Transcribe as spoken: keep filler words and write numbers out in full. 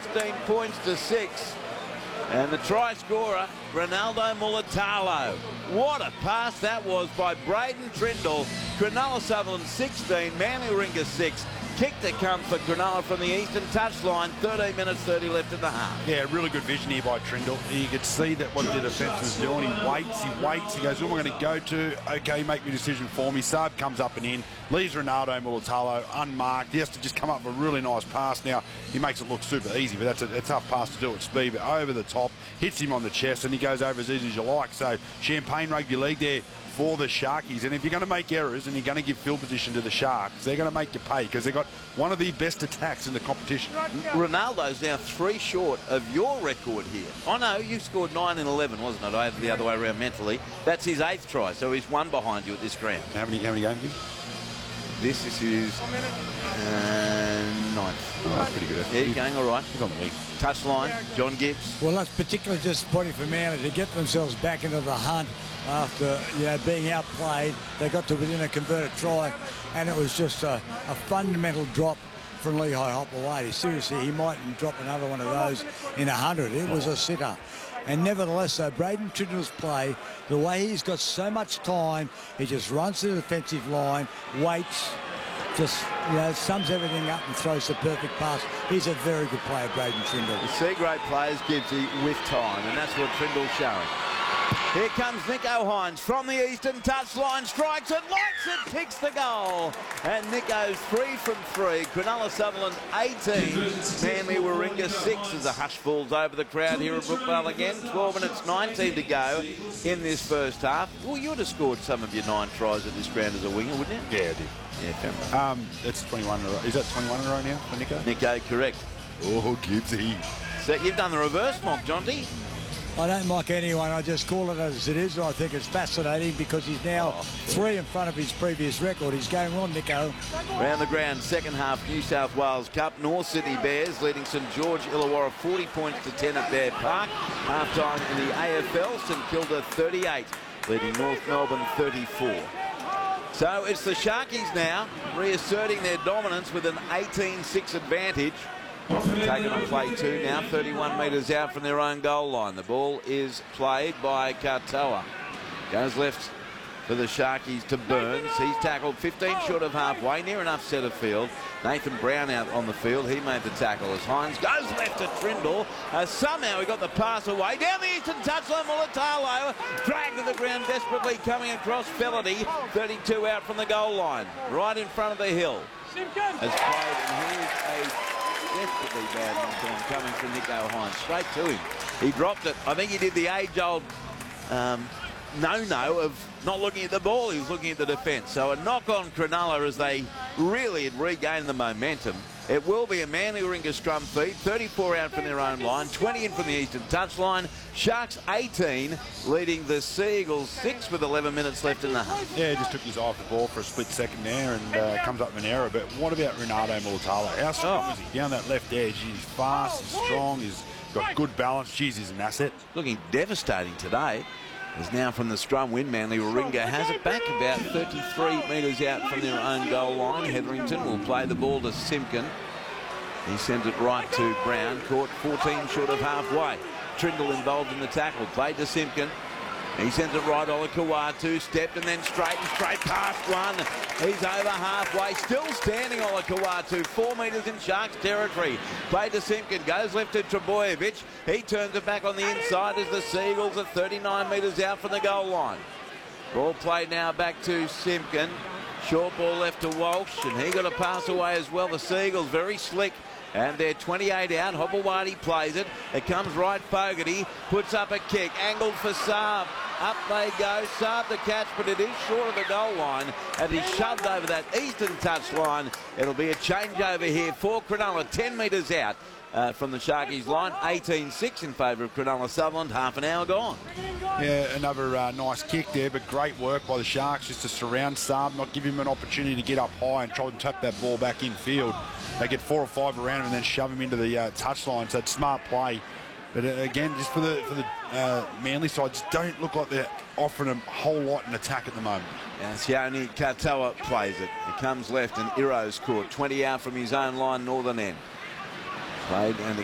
fifteen points to six. And the try scorer, Ronaldo Mulitalo. What a pass that was by Braden Trindle. Cronulla Sutherland sixteen, Manly Warringah six. Kick to come for Cronulla from the eastern touchline. thirteen minutes thirty left in the half. Yeah, really good vision here by Trindle. You could see that what the defence was doing. He waits, he waits, he goes, who am I going to go to? Okay, make me a decision for me. Saab comes up and in, leaves Ronaldo Mulitalo unmarked. He has to just come up with a really nice pass. Now, he makes it look super easy, but that's a, a tough pass to do at speed. But over the top, hits him on the chest, and he goes over as easy as you like. So, Champagne Rugby League there for the Sharkies. And if you're going to make errors and you're going to give field position to the Sharks, they're going to make you pay because they've got one of the best attacks in the competition. Ronaldo's now three short of your record here. I know you scored nine and eleven, wasn't it? I had the other way around mentally. That's his eighth try, so he's one behind you at this ground. How many, how many games? This is his uh, ninth. Oh, that's pretty good. Yeah, he's going all right. He's on the league. Touchline, John Gibbs. Well, that's particularly disappointing for Manly to get themselves back into the hunt after, you know, being outplayed. They got to within a converted try, and it was just a, a fundamental drop from Lehigh Hopewadi. Seriously, he mightn't drop another one of those in a hundred. It was a sitter. And nevertheless, though, Braden Trindle's play, the way he's got so much time, he just runs to the defensive line, waits, just, you know, sums everything up and throws the perfect pass. He's a very good player, Braden Trindle. You see great players, Gibbsy, with time, and that's what Trindle's showing. Here comes Nicho Hynes from the eastern touchline, strikes it, lights it, picks the goal. And Nicho's three from three. Cronulla Sutherland eighteen, Manly Warringah six as the hush falls over the crowd here at Brookvale again. twelve minutes nineteen to go in this first half. Well, you would have scored some of your nine tries at this ground as a winger, wouldn't you? Yeah, I did. Yeah, fair enough. Um, it's twenty-one in a row. Is that twenty-one in a row now for Nicho? Nicho, correct. Oh, Gibbsy. So you've done the reverse mock, Jonty. I don't mock anyone, I just call it as it is. I think it's fascinating because he's now three in front of his previous record. He's going on, Nicho. Round the ground, second half New South Wales Cup. North Sydney Bears leading St George Illawarra forty points to ten at Bear Park. Half time in the A F L, St Kilda thirty-eight, leading North Melbourne thirty-four. So it's the Sharkies now reasserting their dominance with an eighteen six advantage. Taken on play two now, thirty-one metres out from their own goal line. The ball is played by Katoa. Goes left for the Sharkies to Burns. He's tackled fifteen short of halfway, near enough centre field. Nathan Brown out on the field. He made the tackle as Hynes goes left to Trindle. Uh, somehow he got the pass away. Down the eastern touchline, Mulitalo dragged to the ground desperately coming across Felity. thirty-two out from the goal line, right in front of the hill. Has played, and here's a desperately bad knock-on coming from Nicho Hynes. Straight to him. He dropped it. I think he did the age-old um, no-no of not looking at the ball. He was looking at the defence. So a knock on Cronulla as they really had regained the momentum. It will be a Manly Warringah scrum feed. thirty-four out from their own line. twenty in from the eastern touchline. Sharks eighteen, leading the Sea Eagles six with eleven minutes left in the half. Yeah, he just took his eye off the ball for a split second there and uh, comes up with an error. But what about Ronaldo Mulitalo? How strong Oh. is he down that left edge? He's fast, he's strong, he's got good balance. Jeez, he's an asset. Looking devastating today. As now from the scrum win, Manly Warringah has it back about thirty-three metres out from their own goal line. Hetherington will play the ball to Simpkin. He sends it right to Brown, caught fourteen short of halfway. Trindle involved in the tackle, played to Simpkin. He sends it right, Olakau'atu stepped and then straight and straight past one. He's over halfway, still standing Olakau'atu, four metres in Sharks territory. Played to Simpkin, goes left to Trebojevic. He turns it back on the inside as the Sea Eagles at thirty-nine metres out from the goal line. Ball played now back to Simpkin. Short ball left to Walsh, and he got a pass away as well. The Sea Eagles very slick. And they're twenty-eight out. Hopewadi plays it. It comes right. Fogarty puts up a kick. Angled for Saab. Up they go. Saab the catch, but it is short of the goal line. And he's shoved over that eastern touch line. It'll be a changeover here for Cronulla. ten metres out uh, from the Sharkies line. eighteen six in favour of Cronulla Sutherland. Half an hour gone. Yeah, another uh, nice kick there, but great work by the Sharks just to surround Saab, not give him an opportunity to get up high and try and tap that ball back in field. They get four or five around him and then shove him into the uh, touchline. So it's smart play. But uh, again, just for the for the uh, Manly side, just don't look like they're offering a whole lot in attack at the moment. And Sione Katoa plays it. He comes left and Iro's caught. twenty out from his own line, northern end. Played and